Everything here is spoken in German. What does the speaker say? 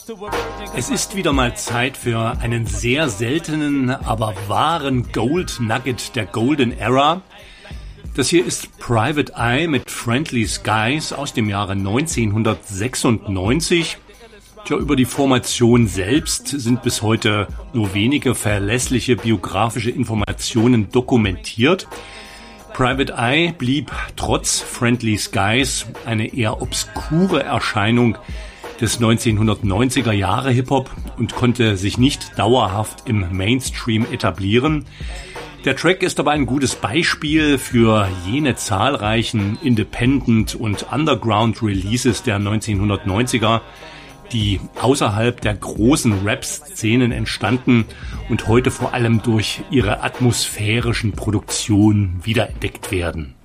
Es ist wieder mal Zeit für einen sehr seltenen, aber wahren Gold Nugget der Golden Era. Das hier ist Private Eye mit Friendly Skies aus dem Jahre 1996. Tja, über die Formation selbst sind bis heute nur wenige verlässliche biografische Informationen dokumentiert. Private Eye blieb trotz Friendly Skies eine eher obskure Erscheinung des 1990er Jahre Hip-Hop und konnte sich nicht dauerhaft im Mainstream etablieren. Der Track ist aber ein gutes Beispiel für jene zahlreichen Independent- und Underground-Releases der 1990er, die außerhalb der großen Rap-Szenen entstanden und heute vor allem durch ihre atmosphärischen Produktionen wiederentdeckt werden.